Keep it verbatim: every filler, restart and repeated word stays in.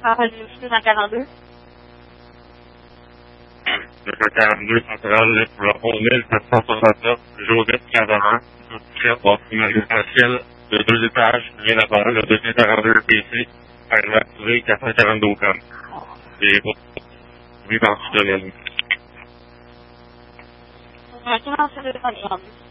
centrale deux cent quarante-deux. deux cent quarante-deux, centrale pour le onze mille sept cent soixante-neuf, Joseph Cavana, chef Marie Rachel, de deux étages, rien à voir, le deux cent quarante-deux P C, arrivé à trouver quatre cent quarante-deux au com. Et pour oui, dans ce domaine. Maintenant, c'est deux cent quarante-deux.